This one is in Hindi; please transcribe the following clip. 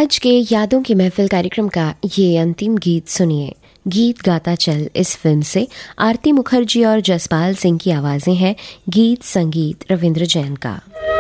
आज के यादों की महफिल कार्यक्रम का ये अंतिम गीत सुनिए। गीत गाता चल इस फिल्म से आरती मुखर्जी और जसपाल सिंह की आवाज़ें हैं। गीत संगीत रविंद्र जैन का।